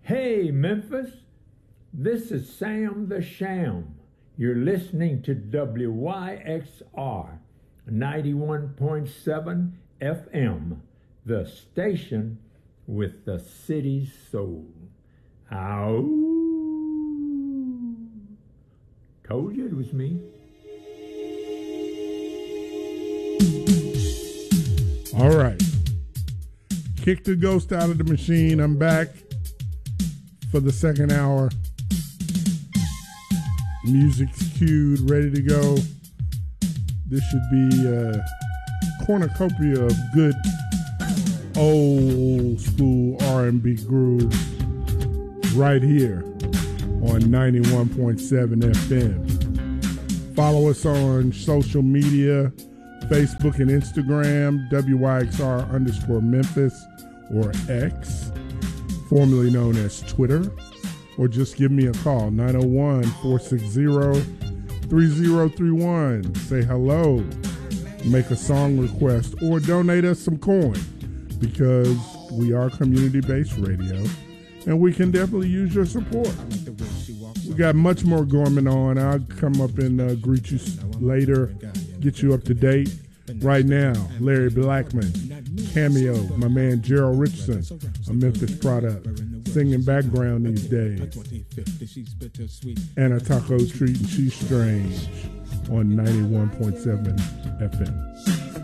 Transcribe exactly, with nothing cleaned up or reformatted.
Hey, Memphis, this is Sam the Sham. You're listening to W Y X R ninety-one point seven F M, the station with the city's soul. Ow! Told you it was me. All right. Kick the ghost out of the machine. I'm back for the second hour. Music's cued, ready to go. This should be a cornucopia of good old school R and B grooves right here on ninety-one point seven F M. Follow us on social media, Facebook and Instagram, W Y X R underscore Memphis or X, formerly known as Twitter, or just give me a call, nine oh one, four six zero, three zero three one. Say hello, make a song request, or donate us some coin, because we are community-based radio, and we can definitely use your support. We got much more going on. I'll come up and uh, greet you later, get you up to date. Right now, Larry Blackman, Cameo, my man Gerald Richardson, a Memphis product, singing background these days. And a taco treat and she's strange on ninety-one point seven F M.